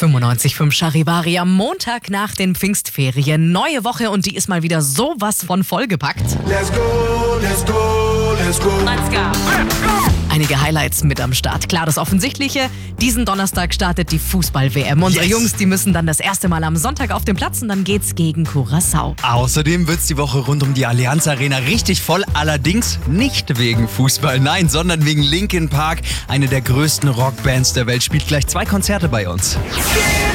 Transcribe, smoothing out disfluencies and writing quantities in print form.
95.5 Charivari am Montag nach den Pfingstferien. Neue Woche und die ist mal wieder sowas von vollgepackt. Let's go, let's go, let's go. Let's go. Einige Highlights mit am Start. Klar, das Offensichtliche, diesen Donnerstag startet die Fußball-WM. Unsere Jungs, die müssen dann das erste Mal am Sonntag auf den Platz und dann geht's gegen Curaçao. Außerdem wird's die Woche rund um die Allianz Arena richtig voll. Allerdings nicht wegen Fußball, nein, sondern wegen Linkin Park. Eine der größten Rockbands der Welt spielt gleich 2 Konzerte bei uns.